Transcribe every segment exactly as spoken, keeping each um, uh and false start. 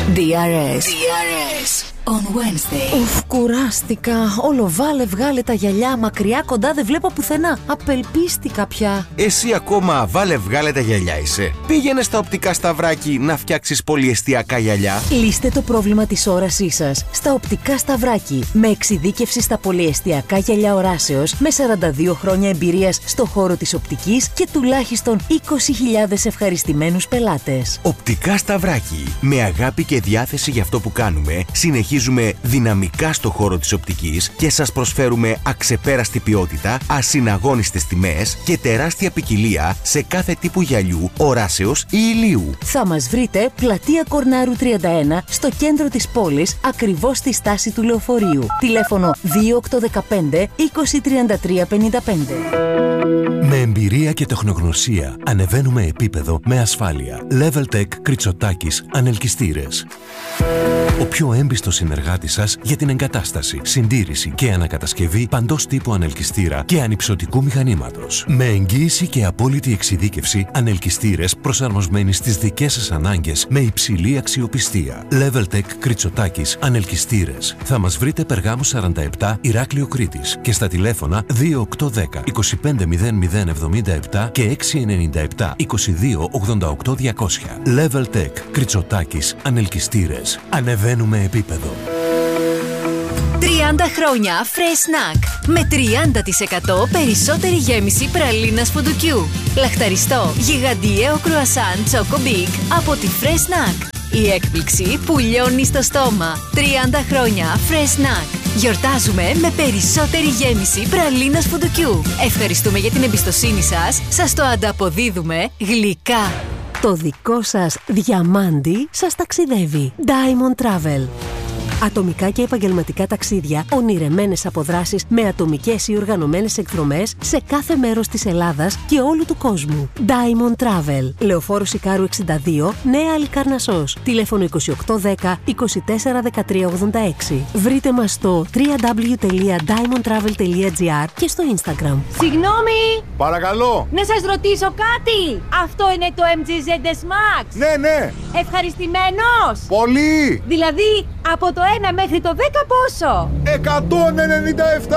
ντι αρ ες. ντι αρ ες on Wednesday. Ουφ, κουράστηκα. Όλο βάλε βγάλε τα γυαλιά. Μακριά κοντά δεν βλέπω πουθενά. Απελπίστηκα πια. Εσύ ακόμα βάλε βγάλε τα γυαλιά είσαι. Πήγαινε στα οπτικά Σταυράκι να φτιάξεις πολυεστιακά γυαλιά. Λύστε το πρόβλημα της όρασής σας στα οπτικά Σταυράκι. Με εξειδίκευση στα πολυεστιακά γυαλιά οράσεως, με σαράντα δύο χρόνια εμπειρίας στο χώρο της οπτικής και τουλάχιστον είκοσι χιλιάδες ευχαριστημένους πελάτες. Οπτικά Σταυράκι. Με αγάπη και διάθεση για αυτό που κάνουμε, συνεχίζουμε δυναμικά στο χώρο της οπτικής και σας προσφέρουμε αξεπέραστη ποιότητα, ασυναγώνιστες τιμές και τεράστια ποικιλία σε κάθε τύπου γυαλιού, οράσεως ή ηλίου. Θα μας βρείτε πλατεία Κορνάρου τριάντα ένα στο κέντρο της πόλης, ακριβώς στη στάση του λεωφορείου. Τηλέφωνο δύο οκτώ ένα πέντε είκοσι τριάντα τρία πενήντα πέντε. Με εμπειρία και τεχνογνωσία ανεβαίνουμε επίπεδο με ασφάλεια. Leveltech Κριτσοτάκης Ανελκυστήρες. Ο πιο έμπιστος συνεργάτης σας για την εγκατάσταση, συντήρηση και ανακατασκευή παντός τύπου ανελκυστήρα και ανυψωτικού μηχανήματος. Με εγγύηση και απόλυτη εξειδίκευση, ανελκυστήρες προσαρμοσμένοι στις δικές σας ανάγκες με υψηλή αξιοπιστία. Leveltech Κριτσοτάκης Ανελκυστήρες. Θα μας βρείτε Περγάμου σαράντα επτά, Ηράκλειο Κρήτης και στα τηλέφωνα δύο οκτώ ένα μηδέν είκοσι πέντε μηδέν μηδέν εβδομήντα επτά και έξι εννιά επτά είκοσι δύο ογδόντα οκτώ διακόσια. Leveltech Κριτσοτάκης Ανελκυστήρες. Ανεβαίνουμε επίπεδο. τριάντα χρόνια Fresh Snack. Με τριάντα τοις εκατό περισσότερη γέμιση πραλίνας φουντουκιού. Λαχταριστό, γιγαντιαίο κρουασάν Choco Big από τη Fresh Snack. Η έκπληξη που λιώνει στο στόμα. τριάντα χρόνια Fresh Snack. Γιορτάζουμε με περισσότερη γέμιση πραλίνας φουντουκιού. Ευχαριστούμε για την εμπιστοσύνη σας. Σας το ανταποδίδουμε γλυκά. Το δικό σας διαμάντι σας ταξιδεύει. Diamond Travel. Ατομικά και επαγγελματικά ταξίδια, ονειρεμένες αποδράσεις με ατομικές ή οργανωμένες εκδρομές σε κάθε μέρος της Ελλάδας και όλου του κόσμου. Diamond Travel. Λεωφόρος Ικάρου εξήντα δύο, Νέα Αλικαρνασσός. Τηλέφωνο είκοσι οκτώ δέκα είκοσι τέσσερα δεκατρία ογδόντα έξι. Βρείτε μας στο double-u double-u double-u τελεία diamond travel τελεία gr και στο Instagram. Συγγνώμη! Παρακαλώ! Να σας ρωτήσω κάτι! Αυτό είναι το εμ τζι ζετ ες Max! Ναι, ναι! Ευχαριστημένος! Πολύ! Δηλαδή, από το ένα μέχρι το δέκα πόσο? εκατόν ενενήντα επτά!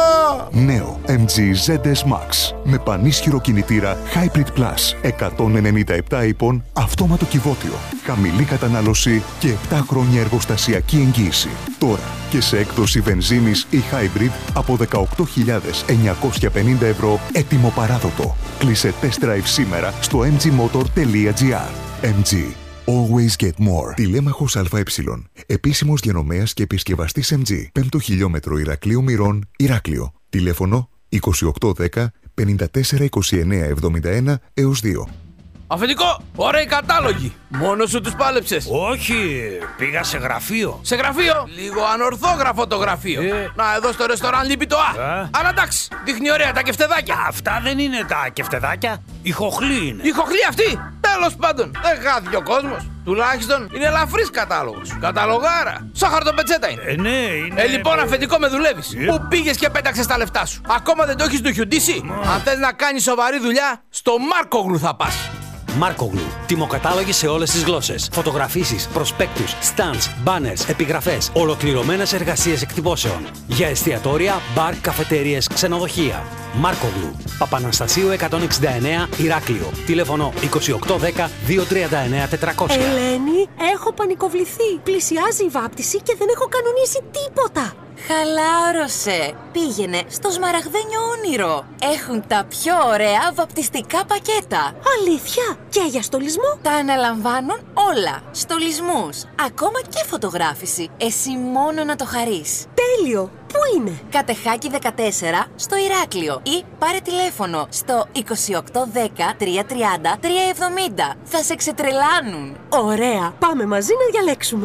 Νέο εμ τζι ζετ ες Max με πανίσχυρο κινητήρα Hybrid Plus. εκατόν ενενήντα επτά ύπων, αυτόματο κυβότιο, χαμηλή κατανάλωση και επτά χρόνια εργοστασιακή εγγύηση. Τώρα και σε έκδοση βενζίνης ή Hybrid από δεκαοκτώ χιλιάδες εννιακόσια πενήντα ευρώ έτοιμο παράδοτο. Κλείσε test drive σήμερα στο εμ τζι motor τελεία gr. εμ τζι. Always get more. Τηλέμαχος ΑΕ. Επίσημος διανομέας και επισκευαστής εμ τζι. Πέμπτο χιλιόμετρο Ηρακλείου Μυρών, Ηράκλειο. Τηλέφωνο είκοσι οκτώ δέκα πενήντα τέσσερα είκοσι εννέα εβδομήντα ένα έως δύο. Αφεντικό, ωραίοι κατάλογοι. Μόνος σου τους πάλεψες? Όχι, πήγα σε γραφείο. Σε γραφείο? Λίγο ανορθόγραφο το γραφείο. Ε. Να, εδώ στο ρεστοράν λείπει το Α. Ε. Αλλά εντάξει, δείχνει ωραία τα κεφτεδάκια. Αυτά δεν είναι τα κεφτεδάκια. Η χοχλή είναι. Η χοχλή αυτή, τέλος πάντων. Δεν χάθηκε ο κόσμος. Τουλάχιστον είναι ελαφρύς κατάλογος. Καταλογάρα. Σαν χαρτοπετσέτα είναι. Ε, ναι, είναι. Ε, λοιπόν, αφεντικό, με δουλεύεις. Ε. Πού πήγες και πέταξες τα λεφτά σου? Ακόμα δεν το έχεις του χιουντήσει? Αν θες να κάνεις σοβαρή δουλειά, στο Μάρκογλου θα πας. Μάρκογλου. Τιμοκατάλογοι σε όλες τις γλώσσες. Φωτογραφίσεις, προσπέκτους, stands, banners, επιγραφές. Ολοκληρωμένες εργασίες εκτυπώσεων. Για εστιατόρια, μπαρ, καφετέριες, ξενοδοχεία. Μάρκογλου. Παπαναστασίου εκατόν εξήντα εννέα, Ηράκλειο. Τηλέφωνο είκοσι οκτώ δέκα δύο τριάντα εννέα τετρακόσια. Ελένη, έχω πανικοβληθεί. Πλησιάζει η βάπτιση και δεν έχω κανονίσει τίποτα. Χαλάρωσε. Πήγαινε στο Σμαραγδένιο Όνειρο. Έχουν τα πιο ωραία βαπτιστικά πακέτα. Αλήθεια? Και για στολισμό? Τα αναλαμβάνουν όλα. Στολισμούς, ακόμα και φωτογράφηση. Εσύ μόνο να το χαρείς. Τέλειο. Πού είναι? Κατεχάκη δεκατέσσερα στο Ηράκλειο. Ή πάρε τηλέφωνο στο είκοσι οκτώ δέκα τριακόσια τριάντα τριακόσια εβδομήντα. Θα σε ξετρελάνουν. Ωραία. Πάμε μαζί να διαλέξουμε.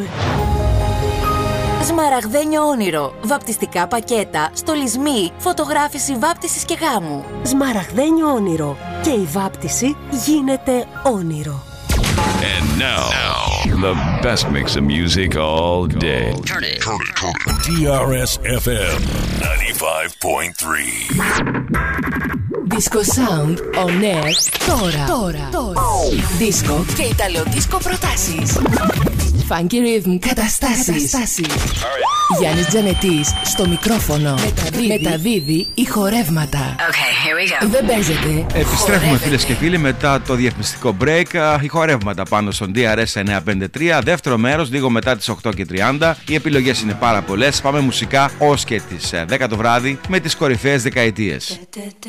Σμαραγδένιο Όνειρο. Βαπτιστικά πακέτα, στολισμοί, φωτογράφηση βάπτισης και γάμου. Σμαραγδένιο Όνειρο. Και η βάπτιση γίνεται όνειρο. And now, now, the best mix of music all day. Turn it, turn it, turn it. ντι αρ ες εφ εμ ninety-five point three. Disco Sound on air τώρα. Τώρα. Τώρα. Disco και Ιταλοδίσκο προτάσεις. Funky Rhythm. Καταστάσεις. Γιάννης Τζανετής στο μικρόφωνο. Μεταδίδει, μεταδίδει ηχορεύματα. Okay, here we go. Δεν παίζεται. Επιστρέφουμε φίλες και φίλοι μετά το διαφημιστικό break. Ηχορεύματα πάνω στον ντι αρ ες εννιακόσια πενήντα τρία. Δεύτερο μέρος, λίγο μετά τις οκτώ και τριάντα. Οι επιλογές είναι πάρα πολλές. Πάμε μουσικά ως και τις δέκα το βράδυ με τις κορυφαίες δεκαετίες.